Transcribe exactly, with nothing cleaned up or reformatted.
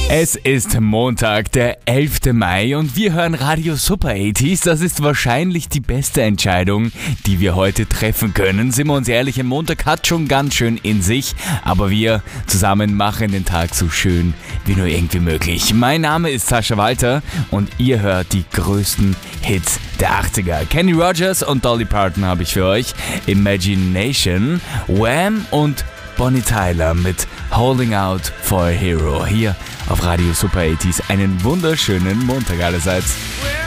Es ist Montag, der elfte Mai und wir hören Radio Super achtziger. Das ist wahrscheinlich die beste Entscheidung, die wir heute treffen können. Sind wir uns ehrlich, ein Montag hat schon ganz schön in sich, aber wir zusammen machen den Tag so schön wie nur irgendwie möglich. Mein Name ist Sascha Walter und ihr hört die größten Hits der achtziger. Kenny Rogers und Dolly Parton habe ich für euch. Imagination, Wham und Bonnie Tyler mit Holding Out for a Hero hier auf Radio Super achtziger. Einen wunderschönen Montag allerseits.